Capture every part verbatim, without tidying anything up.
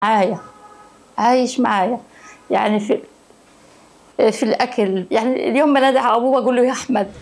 معايا، عايش معايا، يعني في في الأكل، يعني اليوم بانادي على أبوه باقول له يا أحمد.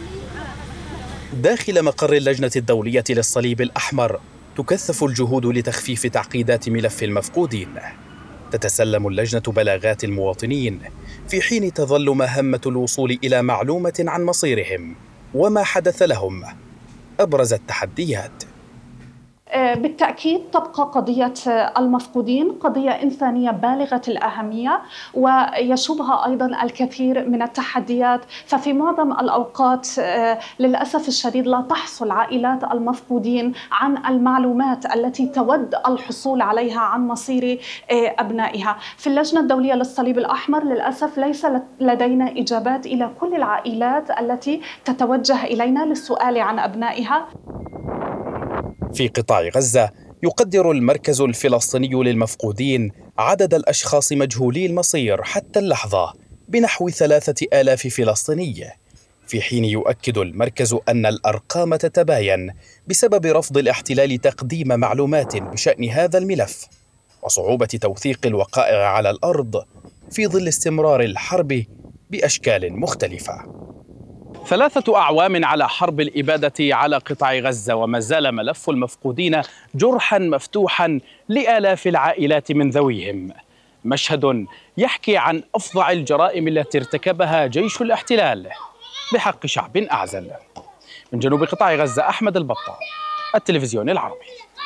داخل مقر اللجنة الدولية للصليب الأحمر تكثف الجهود لتخفيف تعقيدات ملف المفقودين. تتسلم اللجنة بلاغات المواطنين في حين تظل مهمة الوصول إلى معلومة عن مصيرهم وما حدث لهم أبرز التحديات. بالتأكيد تبقى قضية المفقودين قضية إنسانية بالغة الأهمية، ويشوبها أيضا الكثير من التحديات. ففي معظم الأوقات للأسف الشديد لا تحصل عائلات المفقودين عن المعلومات التي تود الحصول عليها عن مصير أبنائها. في اللجنة الدولية للصليب الأحمر للأسف ليس لدينا إجابات إلى كل العائلات التي تتوجه إلينا للسؤال عن أبنائها. في قطاع غزة يقدر المركز الفلسطيني للمفقودين عدد الأشخاص مجهولي المصير حتى اللحظة بنحو ثلاثة آلاف فلسطيني، في حين يؤكد المركز أن الأرقام تتباين بسبب رفض الاحتلال تقديم معلومات بشأن هذا الملف وصعوبة توثيق الوقائع على الأرض في ظل استمرار الحرب بأشكال مختلفة. ثلاثة أعوام على حرب الإبادة على قطاع غزة، وما زال ملف المفقودين جرحا مفتوحا لآلاف العائلات من ذويهم. مشهد يحكي عن أفظع الجرائم التي ارتكبها جيش الاحتلال بحق شعب أعزل. من جنوب قطاع غزة، أحمد البطة، التلفزيون العربي.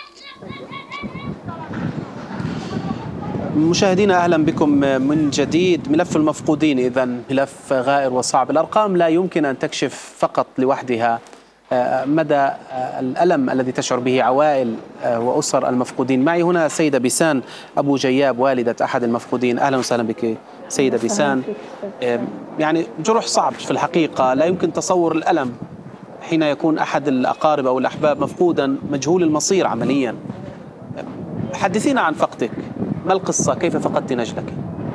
مشاهدينا أهلا بكم من جديد. ملف المفقودين إذن ملف غائر وصعب. الأرقام لا يمكن أن تكشف فقط لوحدها مدى الألم الذي تشعر به عوائل وأسر المفقودين. معي هنا سيدة بيسان أبو جياب والدة أحد المفقودين. أهلا وسهلا بك سيدة بيسان. يعني جرح صعب في الحقيقة، لا يمكن تصور الألم حين يكون أحد الأقارب أو الأحباب مفقودا مجهول المصير عمليا. حدثينا عن فقدك، ما القصة؟ كيف فقدت نجلك؟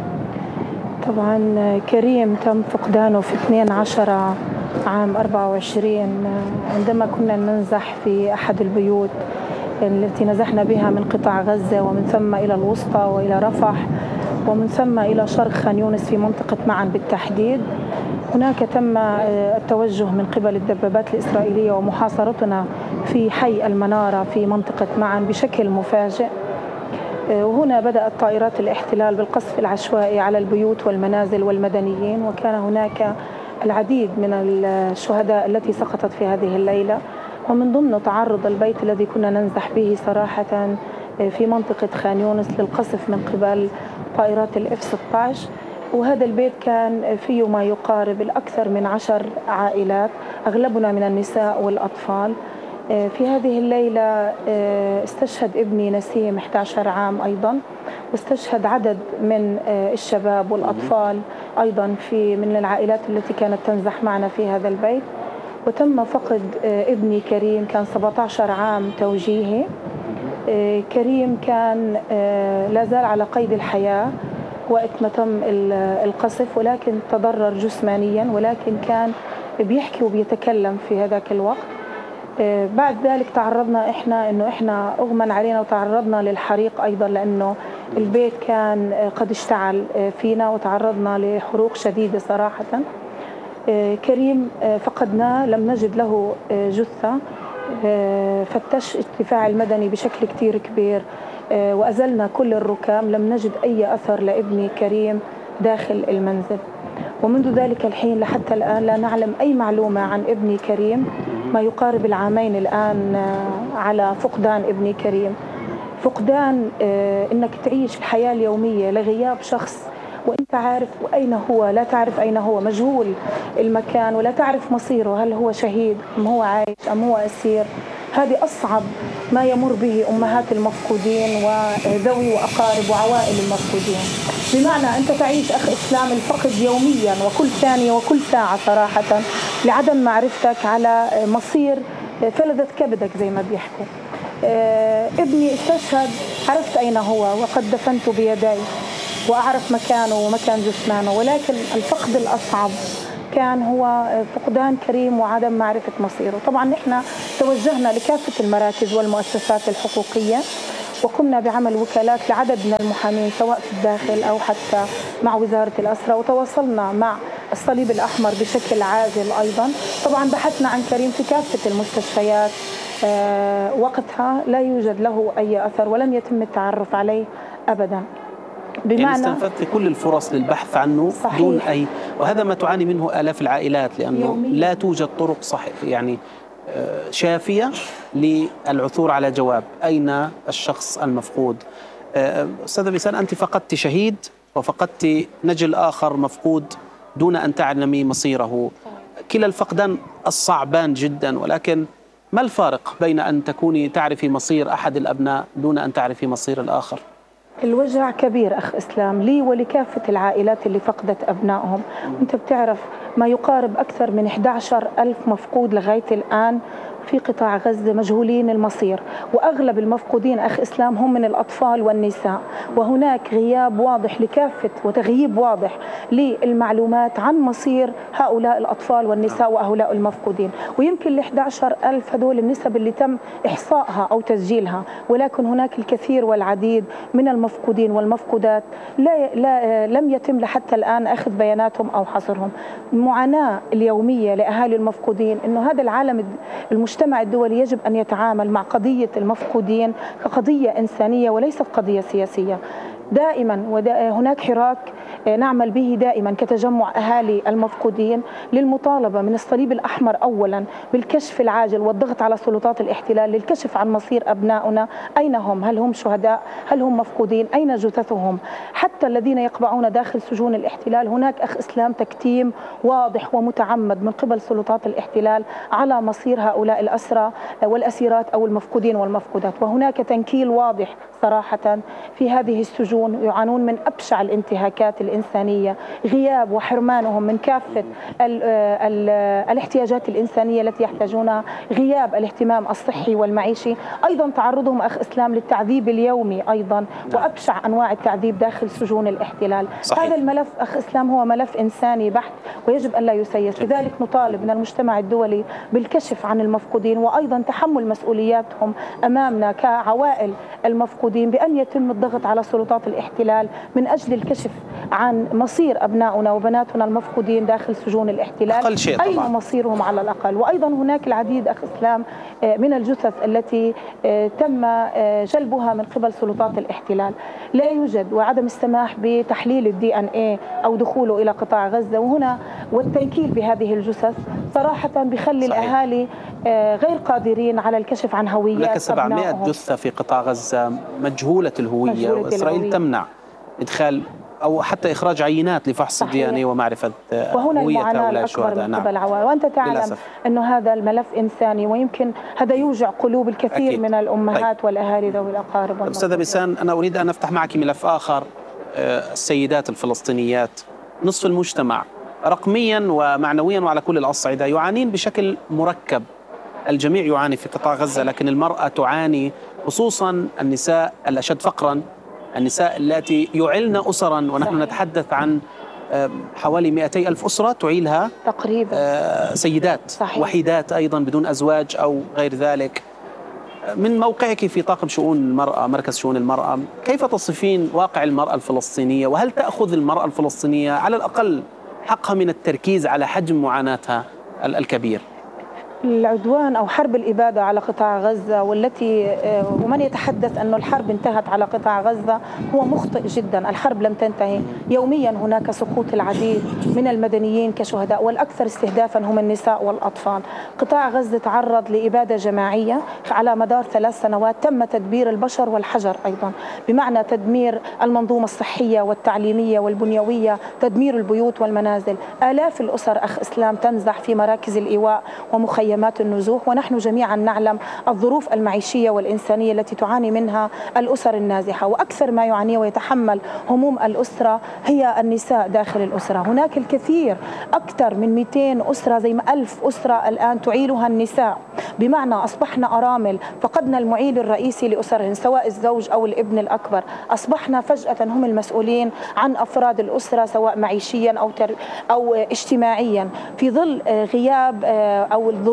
طبعا كريم تم فقدانه في اثنين عشر عام أربعة وعشرين عندما كنا ننزح في أحد البيوت التي نزحنا بها من قطاع غزة ومن ثم إلى الوسطى وإلى رفح ومن ثم إلى شرق خان يونس في منطقة معا بالتحديد. هناك تم التوجه من قبل الدبابات الإسرائيلية ومحاصرتنا في حي المنارة في منطقة معا بشكل مفاجئ، وهنا بدأت طائرات الاحتلال بالقصف العشوائي على البيوت والمنازل والمدنيين، وكان هناك العديد من الشهداء التي سقطت في هذه الليلة، ومن ضمن تعرض البيت الذي كنا ننزح به صراحة في منطقة خان يونس للقصف من قبل طائرات الاف ستة عشر. وهذا البيت كان فيه ما يقارب الأكثر من عشر عائلات، أغلبنا من النساء والأطفال. في هذه الليلة استشهد ابني نسيم أحد عشر عام أيضا، واستشهد عدد من الشباب والأطفال أيضا في من العائلات التي كانت تنزح معنا في هذا البيت. وتم فقد ابني كريم، كان سبعة عشر عام توجيهي. كريم كان لا زال على قيد الحياة وقت ما تم القصف، ولكن تضرر جسمانيا، ولكن كان بيحكي وبيتكلم في هذاك الوقت. بعد ذلك تعرضنا إحنا إنه إحنا أغمى علينا وتعرضنا للحريق أيضا، لأنه البيت كان قد اشتعل فينا وتعرضنا لحروق شديدة صراحة. كريم فقدناه، لم نجد له جثة. فتش الدفاع المدني بشكل كتير كبير وأزلنا كل الركام، لم نجد أي أثر لابني كريم داخل المنزل. ومنذ ذلك الحين لحتى الآن لا نعلم أي معلومة عن ابني كريم، ما يقارب العامين الآن على فقدان ابني كريم. فقدان إنك تعيش الحياة اليومية لغياب شخص وإنت عارف أين هو، لا تعرف أين هو، مجهول المكان ولا تعرف مصيره، هل هو شهيد أم هو عايش أم هو أسير. هذه أصعب ما يمر به أمهات المفقودين وذوي وأقارب وعوائل المفقودين. بمعنى أنت تعيش أخ إسلام الفقد يوميا وكل ثانية وكل ساعة صراحة، لعدم معرفتك على مصير فلذة كبدك زي ما بيحكوا. ابني استشهد، عرفت أين هو وقد دفنته بيدي وأعرف مكانه ومكان جثمانه، ولكن الفقد الأصعب كان هو فقدان كريم وعدم معرفة مصيره. طبعا نحن توجهنا لكافة المراكز والمؤسسات الحقوقية وقمنا بعمل وكالات لعدد من المحامين سواء في الداخل أو حتى مع وزارة الأسرة، وتواصلنا مع الصليب الأحمر بشكل عاجل أيضا. طبعا بحثنا عن كريم في كافة المستشفيات، أه وقتها لا يوجد له أي أثر ولم يتم التعرف عليه أبدا. بمعنى يعني استنفذت كل الفرص للبحث عنه صحيح. دون أي، وهذا ما تعاني منه آلاف العائلات، لأنه يوميا. لا توجد طرق صح يعني شافية للعثور على جواب أين الشخص المفقود. أستاذة بيسان، أنت فقدت شهيد وفقدت نجل آخر مفقود دون أن تعلمي مصيره، كلا الفقدان الصعبان جدا، ولكن ما الفارق بين أن تكوني تعرفي مصير أحد الأبناء دون أن تعرفي مصير الآخر؟ الوجع كبير أخ إسلام لي ولكافة العائلات اللي فقدت أبنائهم. أنت بتعرف ما يقارب أكثر من أحد عشر ألف مفقود لغاية الآن في قطاع غزة مجهولين المصير، وأغلب المفقودين أخ إسلام هم من الأطفال والنساء، وهناك غياب واضح لكافة وتغييب واضح للمعلومات عن مصير هؤلاء الأطفال والنساء وهؤلاء المفقودين. ويمكن ال أحد عشر ألف هذول النسب اللي تم إحصائها أو تسجيلها، ولكن هناك الكثير والعديد من المفقودين والمفقودات لا, لا لم يتم لحتى الآن أخذ بياناتهم أو حصرهم. المعاناة اليومية لأهالي المفقودين إنه هذا العالم المجتمع الدولي يجب أن يتعامل مع قضية المفقودين كقضية إنسانية وليست قضية سياسية. دائما هناك حراك نعمل به دائما كتجمع أهالي المفقودين للمطالبة من الصليب الأحمر أولا بالكشف العاجل والضغط على سلطات الاحتلال للكشف عن مصير أبنائنا، أين هم؟ هل هم شهداء؟ هل هم مفقودين؟ أين جثثهم؟ حتى الذين يقبعون داخل سجون الاحتلال هناك أخ إسلام تكتيم واضح ومتعمد من قبل سلطات الاحتلال على مصير هؤلاء الأسرى والأسيرات أو المفقودين والمفقودات، وهناك تنكيل واضح صراحة في هذه السجون، يعانون من أبشع الانتهاكات الإنسانية، غياب وحرمانهم من كافة ال ال الاحتياجات الإنسانية التي يحتاجونها، غياب الاهتمام الصحي والمعيشي، أيضا تعرضهم أخ إسلام للتعذيب اليومي أيضا وأبشع أنواع التعذيب داخل سجون الاحتلال. صحيح. هذا الملف أخ إسلام هو ملف إنساني بحت ويجب أن لا يسيس، لذلك نطالب من المجتمع الدولي بالكشف عن المفقودين وأيضا تحمل مسؤولياتهم أمامنا كعوائل المفقودين بأن يتم الضغط على سلطات الاحتلال من أجل الكشف عن مصير أبنائنا وبناتنا المفقودين داخل سجون الاحتلال، أقل شيء طبعا. أين مصيرهم على الأقل. وأيضا هناك العديد أخ إسلام من الجثث التي تم جلبها من قبل سلطات الاحتلال لا يوجد، وعدم السماح بتحليل الدي ان ايه أو دخوله إلى قطاع غزة، وهنا والتنكيل بهذه الجثث صراحة بيخلي صحيح. الأهالي غير قادرين على الكشف عن هويات هناك سبعمائة جثة في قطاع غزة مجهولة الهوية، مجهولة وإسرائيل الهوية. تمنع إدخال أو حتى إخراج عينات لفحص الدي ان ايه ومعرفة هوية هؤلاء الشهداء. نعم. وأنت تعلم للأسف. أنه هذا الملف إنساني، ويمكن هذا يوجع قلوب الكثير أكيد. من الأمهات طيب. والأهالي ذوي الأقارب. أستاذة بيسان، أنا أريد أن أفتح معك ملف آخر، السيدات الفلسطينيات، نصف المجتمع رقميا ومعنويا وعلى كل الأصعدة يعانين بشكل مركب. الجميع يعاني في قطاع غزة، لكن المرأة تعاني، خصوصا النساء الأشد فقرا، النساء التي يعلن أسرا، ونحن صحيح. نتحدث عن حوالي مئتي ألف أسرة تعيلها تقريبا سيدات صحيح. وحيدات أيضا بدون أزواج أو غير ذلك. من موقعك في طاقم شؤون المرأة، مركز شؤون المرأة، كيف تصفين واقع المرأة الفلسطينية؟ وهل تأخذ المرأة الفلسطينية على الأقل حقها من التركيز على حجم معاناتها الكبير؟ العدوان أو حرب الإبادة على قطاع غزة، والتي ومن يتحدث أن الحرب انتهت على قطاع غزة هو مخطئ جدا. الحرب لم تنتهي، يوميا هناك سقوط العديد من المدنيين كشهداء، والأكثر استهدافا هم النساء والأطفال. قطاع غزة تعرض لإبادة جماعية على مدار ثلاث سنوات، تم تدمير البشر والحجر أيضا، بمعنى تدمير المنظومة الصحية والتعليمية والبنيوية، تدمير البيوت والمنازل. آلاف الأسر أخ إسلام تنزح في مراكز الإيواء ومخيمات النزوح، ونحن جميعا نعلم الظروف المعيشية والإنسانية التي تعاني منها الأسر النازحة، وأكثر ما يعاني ويتحمل هموم الأسرة هي النساء داخل الأسرة. هناك الكثير، أكثر من مئتين أسرة، زي ما ألف أسرة الآن تعيلها النساء، بمعنى أصبحنا أرامل، فقدنا المعيل الرئيسي لأسرهن سواء الزوج أو الابن الأكبر، أصبحنا فجأة هم المسؤولين عن أفراد الأسرة سواء معيشيا أو, تر أو اجتماعيا، في ظل غياب أو الظروف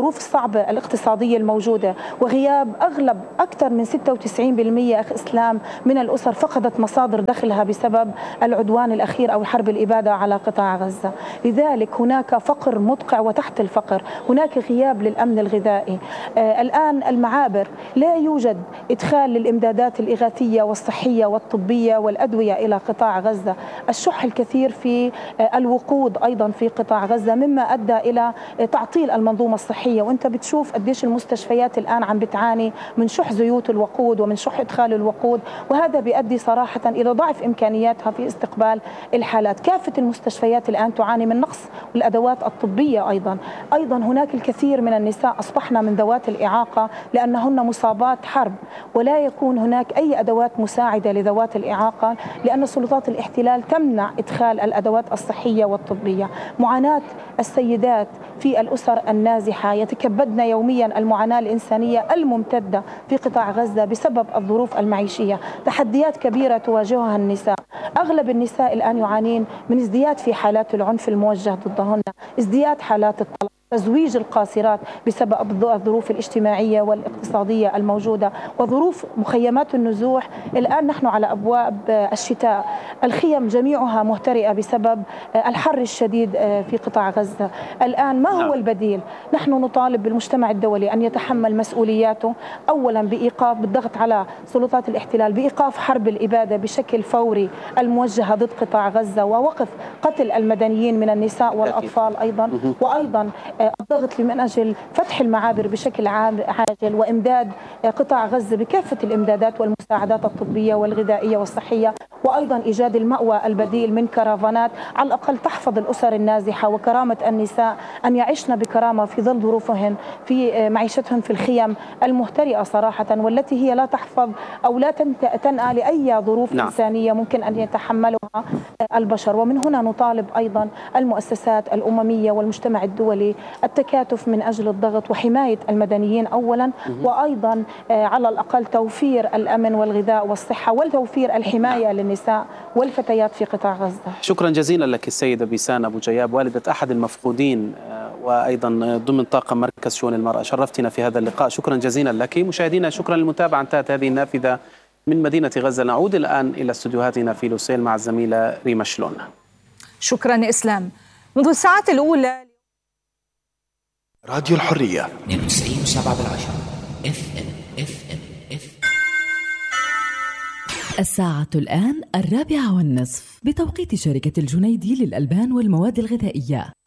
الظروف الصعبة الاقتصادية الموجودة وغياب أغلب أكثر من ستة وتسعين بالمئة أخ إسلام من الأسر فقدت مصادر دخلها بسبب العدوان الأخير أو الحرب الإبادة على قطاع غزة. لذلك هناك فقر مدقع وتحت الفقر، هناك غياب للأمن الغذائي. آه الآن المعابر لا يوجد إدخال للإمدادات الإغاثية والصحية والطبية والأدوية إلى قطاع غزة. الشح الكثير في آه الوقود أيضا في قطاع غزة مما أدى إلى آه تعطيل المنظومة الصحية، وأنت بتشوف قديش المستشفيات الآن عم بتعاني من شح زيوت الوقود ومن شح إدخال الوقود، وهذا بيؤدي صراحة إلى ضعف إمكانياتها في استقبال الحالات. كافة المستشفيات الآن تعاني من نقص الأدوات الطبية. أيضا أيضا هناك الكثير من النساء أصبحن من ذوات الإعاقة لأنهن مصابات حرب، ولا يكون هناك أي أدوات مساعدة لذوات الإعاقة لأن سلطات الاحتلال تمنع إدخال الأدوات الصحية والطبية. معاناة السيدات في الأسر النازحة يتكبدن يوميا المعاناة الإنسانية الممتدة في قطاع غزة بسبب الظروف المعيشية. تحديات كبيرة تواجهها النساء. أغلب النساء الآن يعانين من ازدياد في حالات العنف الموجه ضدهن، ازدياد حالات الطلاق، تزويج القاصرات بسبب الظروف الاجتماعية والاقتصادية الموجودة، وظروف مخيمات النزوح. الآن نحن على أبواب الشتاء، الخيم جميعها مهترئة بسبب الحر الشديد في قطاع غزة. الآن ما هو البديل؟ نحن نطالب بالمجتمع الدولي أن يتحمل مسؤولياته، أولا بإيقاف بالضغط على سلطات الاحتلال بإيقاف حرب الإبادة بشكل فوري الموجهة ضد قطاع غزة، ووقف قتل المدنيين من النساء والأطفال أيضا، وأيضا الضغط من أجل فتح المعابر بشكل عاجل وإمداد قطاع غزة بكافة الإمدادات والمساعدات الطبية والغذائية والصحية، وأيضا إيجاد المأوى البديل من كرفانات على الأقل تحفظ الأسر النازحة وكرامة النساء أن يعيشن بكرامة في ظل ظروفهن في معيشتهن في الخيم المهترئة صراحة، والتي هي لا تحفظ أو لا تنأى لأي ظروف نعم. إنسانية ممكن أن يتحملها البشر. ومن هنا نطالب أيضا المؤسسات الأممية والمجتمع الدولي التكاتف من أجل الضغط وحماية المدنيين أولا، وأيضا على الأقل توفير الأمن والغذاء والصحة وتوفير الحماية للنساء والفتيات في قطاع غزة. شكرا جزيلا لك السيدة بيسان أبو جياب، والدة أحد المفقودين وأيضا ضمن طاقم مركز شؤون المرأة. شرفتنا في هذا اللقاء، شكرا جزيلا لك. مشاهدينا شكرا للمتابعة. انتهت هذه النافذة من مدينة غزة. نعود الآن إلى استديوهاتنا في لوسيل مع الزميلة ريما شلون. شكرا إسلام. منذ الساعات الأولى راديو الحرية اثنين وتسعين وسبعة بالعشرة اف ام اف ام اف الساعة الآن الرابعة والنصف بتوقيت شركة الجنيدي للألبان والمواد الغذائية.